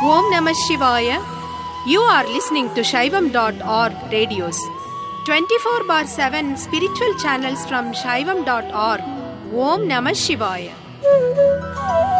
Om Namah Shivaya. You are listening to Shaivam.org radios. 24/7 spiritual channels from Shaivam.org. Om Namah Shivaya.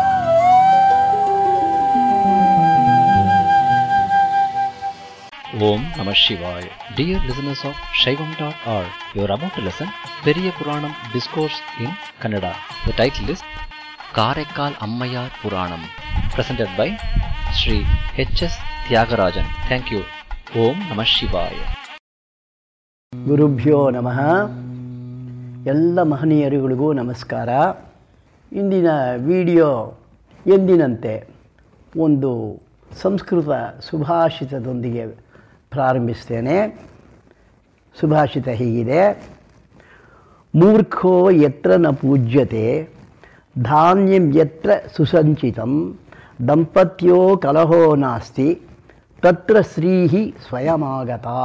Om Namah Shivaya. Dear listeners of Shaivam.org, you are about to listen Periya Puranam Discourse in Kannada. The title is Karaikal Ammayar Puranam, presented by Sri H.S. Tyagarajan. Thank you. Om Namah Shivaya. ಗುರುಭ್ಯೋ ನಮಃ. ಎಲ್ಲ ಮಹನೀಯರುಗಳಿಗೂ ನಮಸ್ಕಾರ. ಇಂದಿನ video ಎಂದಿನಂತೆ ಒಂದು ಸಂಸ್ಕೃತ ಸುಭಾಷಿತದೊಂದಿಗೆ ಪ್ರಾರಂಭಿಸ್ತೇನೆ. ಸುಭಾಷಿತ ಹೀಗಿದೆ: ಮೂರ್ಖೋ ಯತ್ರ ನ ಪೂಜ್ಯತೆ ಧಾನ್ಯಂ ಯತ್ರ ಸುಸಂಚಿತಂ ದಂಪತ್ಯೋ ಕಲಹೋ ನಾಸ್ತಿ ತತ್ರ ಶ್ರೀಹಿ ಸ್ವಯಮಾಗತಾ.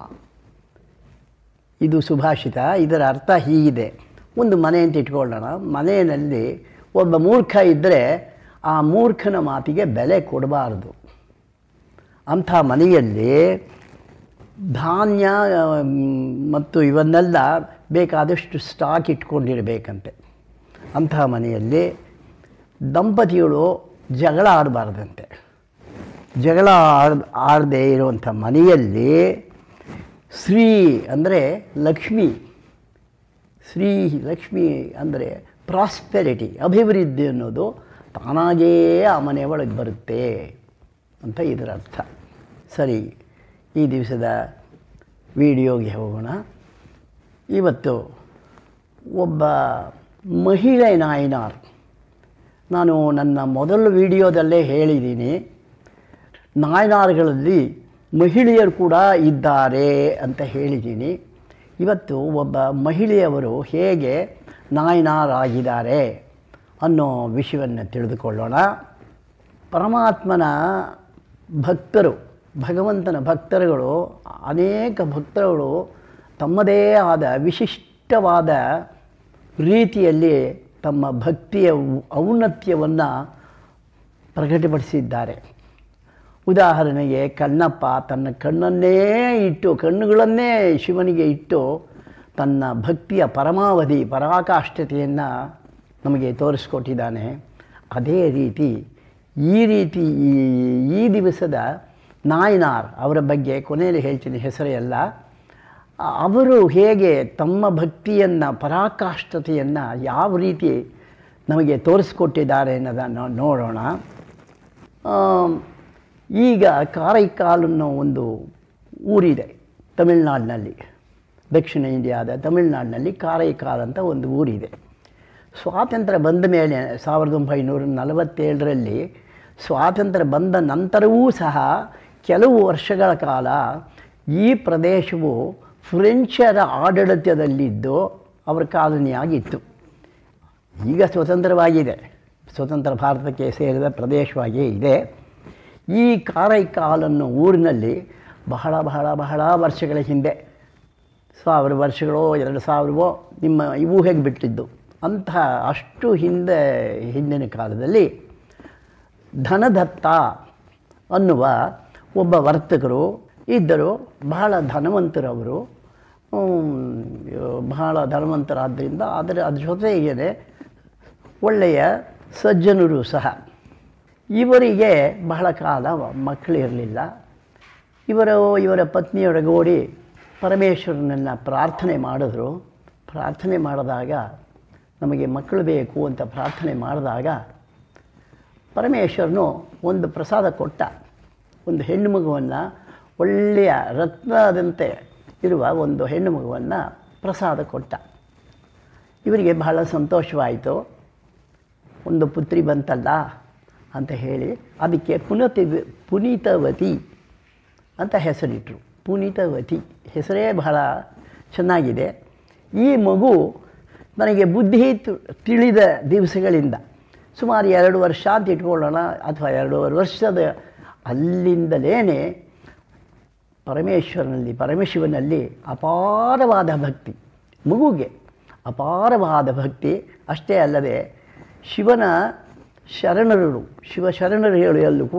ಇದು ಸುಭಾಷಿತ. ಇದರ ಅರ್ಥ ಹೀಗಿದೆ: ಒಂದು ಮನೆ ಅಂತ ಇಟ್ಕೊಳ್ಳೋಣ. ಮನೆಯಲ್ಲಿ ಒಬ್ಬ ಮೂರ್ಖ ಇದ್ದರೆ ಆ ಮೂರ್ಖನ ಮಾತಿಗೆ ಬೆಲೆ ಕೊಡಬಾರ್ದು. ಅಂಥ ಮನೆಯಲ್ಲಿ ಧಾನ್ಯ ಮತ್ತು ಇವನ್ನೆಲ್ಲ ಬೇಕಾದಷ್ಟು ಸ್ಟಾಕ್ ಇಟ್ಕೊಂಡಿರಬೇಕಂತೆ. ಅಂಥ ಮನೆಯಲ್ಲಿ ದಂಪತಿಗಳು ಜಗಳ ಆಡಬಾರ್ದಂತೆ. ಜಗಳ ಆಡದೇ ಇರುವಂಥ ಮನೆಯಲ್ಲಿ ಶ್ರೀ ಅಂದರೆ ಲಕ್ಷ್ಮಿ, ಲಕ್ಷ್ಮಿ ಅಂದರೆ ಪ್ರಾಸ್ಪೆರಿಟಿ, ಅಭಿವೃದ್ಧಿ ಅನ್ನೋದು ತಾನಾಗೇ ಆ ಮನೆ ಒಳಗೆ ಬರುತ್ತೆ ಅಂತ ಇದರ ಅರ್ಥ. ಸರಿ, ಈ ದಿವಸದ ವಿಡಿಯೋಗೆ ಹೋಗೋಣ. ಇವತ್ತು ಒಬ್ಬ ಮಹಿಳೆ ನಾಯನಾರ್. ನಾನು ನನ್ನ ಮೊದಲ ವಿಡಿಯೋದಲ್ಲೇ ಹೇಳಿದ್ದೀನಿ, ನಾಯನಾರ್ಗಳಲ್ಲಿ ಮಹಿಳೆಯರು ಕೂಡ ಇದ್ದಾರೆ ಅಂತ ಹೇಳಿದ್ದೀನಿ. ಇವತ್ತು ಒಬ್ಬ ಮಹಿಳೆಯವರು ಹೇಗೆ ನಾಯನಾರಾಗಿದ್ದಾರೆ ಅನ್ನೋ ವಿಷಯವನ್ನು ತಿಳಿದುಕೊಳ್ಳೋಣ. ಪರಮಾತ್ಮನ ಭಕ್ತರು, ಭಗವಂತನ ಭಕ್ತರುಗಳು, ಅನೇಕ ಭಕ್ತರುಗಳು ತಮ್ಮದೇ ಆದ ವಿಶಿಷ್ಟವಾದ ರೀತಿಯಲ್ಲಿ ತಮ್ಮ ಭಕ್ತಿಯ ಔನ್ನತ್ಯವನ್ನು ಪ್ರಕಟಪಡಿಸಿದ್ದಾರೆ. ಉದಾಹರಣೆಗೆ ಕಣ್ಣಪ್ಪ ತನ್ನ ಕಣ್ಣುಗಳನ್ನೇ ಶಿವನಿಗೆ ಇಟ್ಟು ತನ್ನ ಭಕ್ತಿಯ ಪರಮಾವಧಿ ಪರಾಕಾಷ್ಠತೆಯನ್ನು ನಮಗೆ ತೋರಿಸ್ಕೊಟ್ಟಿದ್ದಾನೆ. ಅದೇ ರೀತಿ ಈ ದಿವಸದ ನಾಯನಾರ್ ಅವರ ಬಗ್ಗೆ ಕೊನೆಯಲ್ಲಿ ಹೇಳ್ತೀನಿ, ಹೆಸರೆಲ್ಲ. ಅವರು ಹೇಗೆ ತಮ್ಮ ಭಕ್ತಿಯನ್ನು ಪರಾಕಾಷ್ಠತೆಯನ್ನು ಯಾವ ರೀತಿ ನಮಗೆ ತೋರಿಸ್ಕೊಟ್ಟಿದ್ದಾರೆ ಅನ್ನೋದನ್ನು ನೋಡೋಣ. ಈಗ ಕಾರೈಕಾಲ್ ಅನ್ನೋ ಒಂದು ಊರಿದೆ ತಮಿಳ್ನಾಡಿನಲ್ಲಿ, ದಕ್ಷಿಣ ಇಂಡಿಯಾದ ತಮಿಳ್ನಾಡಿನಲ್ಲಿ ಕಾರೈಕಾಲ್ ಅಂತ ಒಂದು ಊರಿದೆ. ಸ್ವಾತಂತ್ರ್ಯ ಬಂದ ಮೇಲೆ 1947ರಲ್ಲಿ ಸ್ವಾತಂತ್ರ್ಯ ಬಂದ ನಂತರವೂ ಸಹ ಕೆಲವು ವರ್ಷಗಳ ಕಾಲ ಈ ಪ್ರದೇಶವು ಫ್ರೆಂಚರ ಆಡಳಿತದಲ್ಲಿದ್ದು ಅವರ ಕಾಲನಿಯಾಗಿತ್ತು. ಈಗ ಸ್ವತಂತ್ರವಾಗಿದೆ, ಸ್ವತಂತ್ರ ಭಾರತಕ್ಕೆ ಸೇರಿದ ಪ್ರದೇಶವಾಗಿಯೇ ಇದೆ. ಈ ಕಾರೈಕಾಲ್ ಅನ್ನೋ ಊರಿನಲ್ಲಿ ಬಹಳ ಬಹಳ ಬಹಳ ವರ್ಷಗಳ ಹಿಂದೆ, 1000 ವರ್ಷಗಳೋ 2000ವೋ ನಿಮ್ಮ ಊಹೆಗೆ ಬಿಟ್ಟಿದ್ದು, ಅಂಥ ಅಷ್ಟು ಹಿಂದಿನ ಕಾಲದಲ್ಲಿ ಧನದತ್ತ ಅನ್ನುವ ಒಬ್ಬ ವರ್ತಕರು ಇದ್ದರು. ಬಹಳ ಧನವಂತರವರು, ಬಹಳ ಧನವಂತರಾದ್ದರಿಂದ ಅದ್ರ ಜೊತೆಗೇ ಒಳ್ಳೆಯ ಸಜ್ಜನರು ಸಹ. ಇವರಿಗೆ ಬಹಳ ಕಾಲ ಮಕ್ಕಳಿರಲಿಲ್ಲ. ಇವರ ಪತ್ನಿಯೊಡಗೂಡಿ ಪರಮೇಶ್ವರನನ್ನು ಪ್ರಾರ್ಥನೆ ಮಾಡಿದ್ರು. ಪ್ರಾರ್ಥನೆ ಮಾಡಿದಾಗ, ನಮಗೆ ಮಕ್ಕಳು ಬೇಕು ಅಂತ ಪ್ರಾರ್ಥನೆ ಮಾಡಿದಾಗ ಪರಮೇಶ್ವರನು ಒಂದು ಪ್ರಸಾದ ಕೊಟ್ಟ. ಒಂದು ಹೆಣ್ಣು ಮಗುವನ್ನು, ಒಳ್ಳೆಯ ರತ್ನದಂತೆ ಇರುವ ಒಂದು ಹೆಣ್ಣು ಮಗುವನ್ನು ಪ್ರಸಾದ ಕೊಟ್ಟ. ಇವರಿಗೆ ಬಹಳ ಸಂತೋಷವಾಯಿತು. ಒಂದು ಪುತ್ರಿ ಬಂತಲ್ಲ ಅಂತ ಹೇಳಿ ಅದಕ್ಕೆ ಪುನೀತವತಿ ಅಂತ ಹೆಸರಿಟ್ಟರು. ಪುನೀತವತಿ ಹೆಸರೇ ಬಹಳ ಚೆನ್ನಾಗಿದೆ. ಈ ಮಗು ನನಗೆ ಬುದ್ಧಿ ತಿಳಿದ ದಿವಸಗಳಿಂದ, ಸುಮಾರು 2 ವರ್ಷ ಅಂತ ಇಟ್ಕೊಳ್ಳೋಣ, ಅಥವಾ 2.5 ವರ್ಷದ ಅಲ್ಲಿಂದಲೇ ಪರಮಶಿವನಲ್ಲಿ ಅಪಾರವಾದ ಭಕ್ತಿ, ಮಗುಗೆ ಅಪಾರವಾದ ಭಕ್ತಿ. ಅಷ್ಟೇ ಅಲ್ಲದೆ ಶಿವಶರಣರು ಹೇಳುವಲ್ಲೂ